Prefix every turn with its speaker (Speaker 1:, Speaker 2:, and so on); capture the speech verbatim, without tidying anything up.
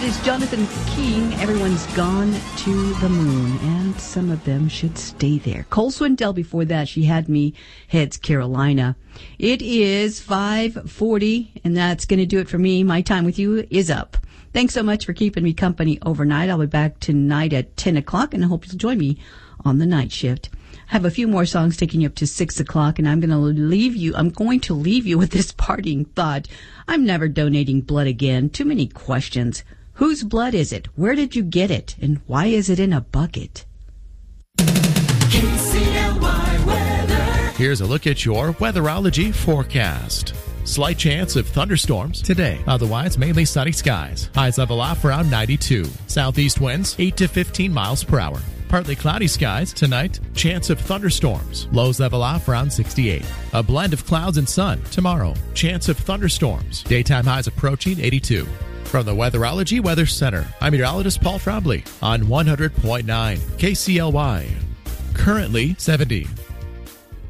Speaker 1: It is Jonathan King. Everyone's gone to the moon, and some of them should stay there. Cole Swindell before that. She had me heads Carolina. It is five forty, and that's going to do it for me. My time with you is up. Thanks so much for keeping me company overnight. I'll be back tonight at ten o'clock, and I hope you'll join me on the night shift. I have a few more songs taking you up to six o'clock, and I'm going to leave you, I'm going to leave you with this parting thought. I'm never donating blood again. Too many questions. Whose blood is it? Where did you get it? And why is it in a bucket?
Speaker 2: K C L Y weather.
Speaker 3: Here's a look at your weatherology forecast. Slight chance of thunderstorms today. Otherwise, mainly sunny skies. Highs level off around ninety-two. Southeast winds eight to fifteen miles per hour. Partly cloudy skies tonight. Chance of thunderstorms. Lows level off around sixty-eight. A blend of clouds and sun tomorrow. Chance of thunderstorms. Daytime highs approaching eighty-two. From the Weatherology Weather Center, I'm meteorologist Paul Trombley on one hundred point nine K C L Y. Currently seventy.